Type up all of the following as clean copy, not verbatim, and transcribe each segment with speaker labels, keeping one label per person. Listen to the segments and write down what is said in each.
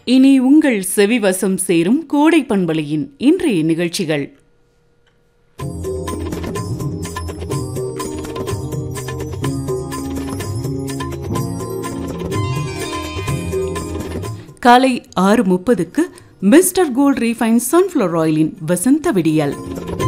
Speaker 1: இனி உங்கள் செவிவசம் சேரும் கோடை பண்பலையின் இன்றைய நிகழ்ச்சிகள். காலை 6:30க்கு மிஸ்டர் கோல்ட் ரீஃபைன் சன்ஃப்ளவர் ஆயிலின் வசந்த விடியல்.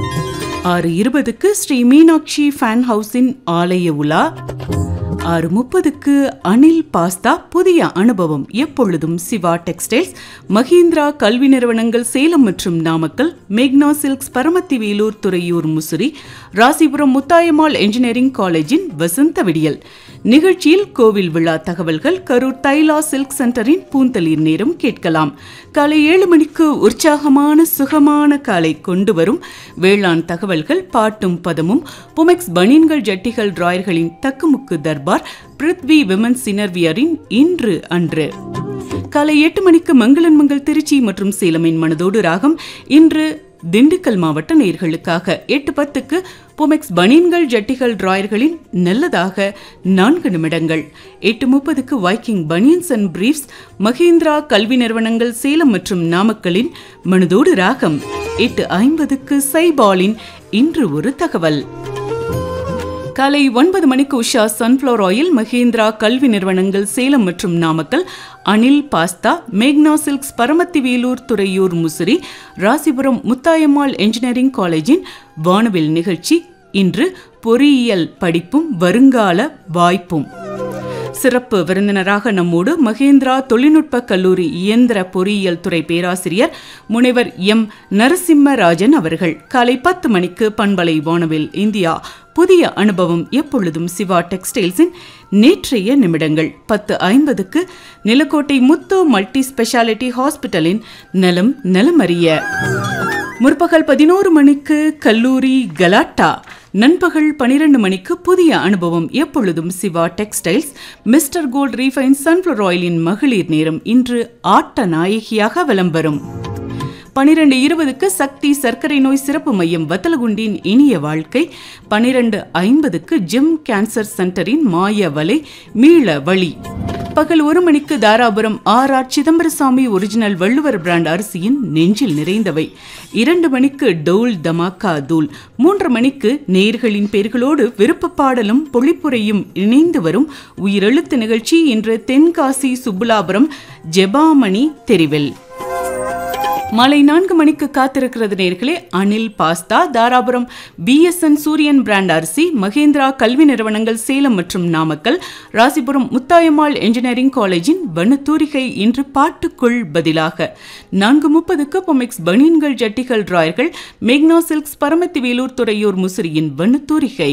Speaker 1: 6:20க்கு ஸ்ரீ மீனாட்சி ஃபேன் ஹவுஸின் ஆலய உலா. 6:30க்கு அனில் பாஸ்தா புதிய அனுபவம் எப்பொழுதும் சிவா டெக்ஸ்டைல்ஸ், மஹிந்திரா கல்வி நிறுவனங்கள் சேலம் மற்றும் நாமக்கல், மேக்னா சில்க்ஸ் பரமத்தி வேலூர் துறையூர் முசிறி, ராசிபுரம் முத்தாயம்மாள் என்ஜினியரிங் காலேஜின் வசந்த விடியல். நிகழ்ச்சியில் கோவில் விழா தகவல்கள், கரூர் தைலா சில்க் சென்டரின் பூந்தளிர் நேரம் கேட்கலாம். காலை 7 மணிக்கு உற்சாகமான சுகமான காலை கொண்டு வரும் வேளாண் தகவல்கள், பாட்டும் பதமும், புமெக்ஸ் பனியன்கள் ஜட்டிகள் டிராயர்களின் தக்குமுக்கு தர்பார், பிருத்வி விமன்ஸ் இன்னர்வியரின் இன்று அன்று. காலை 8 மணிக்கு மங்களன் மங்கள் திருச்சி மற்றும் சேலமின் மனதோடு ராகம். இன்று திண்டுக்கல் மாவட்ட நேயர்களுக்காக. 8:10க்கு புமெக்ஸ் பனியன்கள் ஜட்டிகள் டிராயர்களின் நல்லதாக 4 நிமிடங்கள். 8:30க்கு Viking banians and briefs, Mahindra கல்வி நிறுவனங்கள் சேலம் மற்றும் நாமக்கலின் மனதோடு ராகம். 8:50க்கு சைபாலின் இன்று ஒரு தகவல். காலை 9 மணிக்கு உஷா சன்ஃப்ளவர் ஆயில், மஹிந்திரா கல்வி நிறுவனங்கள் சேலம் மற்றும் நாமக்கல், அனில் பாஸ்தா, மேக்னா சில்க்ஸ் பரமத்தி வேலூர் துறையூர் முசிறி, ராசிபுரம் முத்தாயம்மாள் என்ஜினியரிங் காலேஜின் வானவில் நிகழ்ச்சி. இன்று பொறியியல் படிப்பும் வருங்கால வாய்ப்பும். சிறப்பு விருந்தினராக நம்மோடு மஹிந்திரா தொழில்நுட்ப கல்லூரி இயந்திர பொறியியல் துறை பேராசிரியர் முனைவர் எம் நரசிம்மராஜன் அவர்கள். காலை 10 மணிக்கு பண்பலை வானவில் இந்தியா புதிய அனுபவம் எப்பொழுதும் சிவா டெக்ஸ்டைல்ஸின் நேற்றைய நிமிடங்கள். 10:50க்கு நிலக்கோட்டை முத்து மல்டி ஸ்பெஷாலிட்டி ஹாஸ்பிட்டலின் நலம் நலமறிய. முற்பகல் 11 மணிக்கு கல்லூரி கலாட்டா. நண்பகல் 12 மணிக்கு புதிய அனுபவம் எப்பொழுதும் Siva textiles, mister gold refine sunflower ஆயிலின் மகளிர் நேரம் இன்று ஆட்ட நாயகியாக விளம்பரம். 12:20க்கு சக்தி சர்க்கரை நோய் சிறப்பு மையம் வத்தலகுண்டின் இனிய வாழ்க்கை. 12:50க்கு ஜிம் கேன்சர் சென்டரின் மாய வலை மீள வழி. பகல் 1 மணிக்கு Dharapuram R Chidambarasamy original Valluvar brand அரிசியின் நெஞ்சில் நிறைந்தவை. 2 மணிக்கு டோல் தமாக்கா தூள். 3 மணிக்கு நேயர்களின் பெயர்களோடு விருப்ப பாடலும் பொழிப்புரையும் இணைந்து வரும் உயிரெழுத்து நிகழ்ச்சி. இன்று தென்காசி சுப்புலாபுரம் ஜெபாமணி தெரிவில். மாலை 4 மணிக்கு காத்திருக்கிறது நேர்களே. அனில் பாஸ்தா, தாராபுரம் பிஎஸ்என் சூரியன் பிராண்ட் அரிசி, மஹிந்திரா கல்வி நிறுவனங்கள் சேலம் மற்றும் நாமக்கல், ராசிபுரம் முத்தாயம்மாள் என்ஜினியரிங் காலேஜின் வனத்தூரிகை இன்று பாட்டுக்குள் பதிலாக. 4:30க்கு பொமெக்ஸ் பனியன்கள் ஜட்டிகள் டிராயர்கள், மேக்னா சில்க்ஸ் பரமத்தி வேலூர் துறையூர் முசிறியின் வனத்தூரிகை.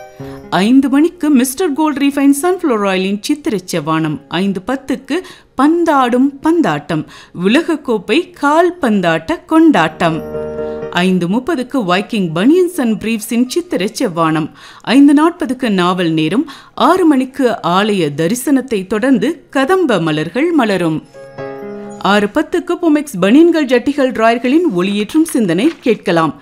Speaker 1: 5 மணிக்கு மிஸ்டர் கோல்ட் ரீஃபைன் சன்ஃப்ளவர் ஆயிலின் சித்திரச்ச வானம். 5:10க்கு பந்தாடும் பந்தாட்டம், உலகக்கோப்பை கால் பந்தாட்ட கொண்டாட்டம். 5:30க்கு வைக்கிங் பனியன்ஸ் அண்ட் பிரீஃப்ஸின் சித்திரச்ச வானம். 5:40க்கு நாவல் நேரம். 6 மணிக்கு ஆலய தரிசனத்தை தொடர்ந்து கதம்ப மலர்கள் மலரும். 6:10க்கு பொமெக்ஸ் பனியன்கள் ஜட்டிகள் டிராயர்களின் ஒளியேற்றும் சிந்தனை கேட்கலாம்.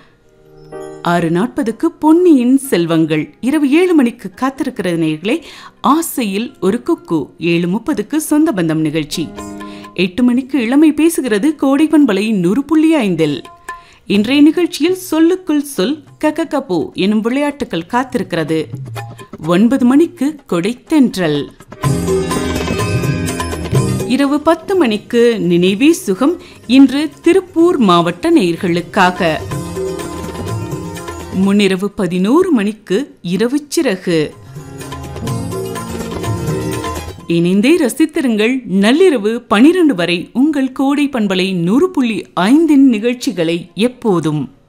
Speaker 1: 6:40க்கு பொன்னியின் செல்வங்கள். இரவு 7 மணிக்கு காத்திருக்கிறது நேயர்களே. ஆசையில் ஒரு குக்கு. 7:30க்கு சொந்த பந்தம் நிகழ்ச்சி. 8 மணிக்கு இளமை பேசுகிறது கோடை பண்பலை 100.5. இன்றைய நிகழ்ச்சியில் சொல்லுக்குள் சொல் கக்கக்கப்போ எனும் விளையாட்டுகள் காத்திருக்கிறது. 9 மணிக்கு கொடைத்தென்றல். இரவு 10 மணிக்கு நினைவே சுகம். இன்று திருப்பூர் மாவட்ட நேயர்களுக்காக. முன்னிரவு 11 மணிக்கு இரவு சிறகு. இணைந்தே ரசித்திருங்கள். நள்ளிரவு 12 வரை உங்கள் கோடை பண்பலை 100.5 நிகழ்ச்சிகளை எப்போதும்.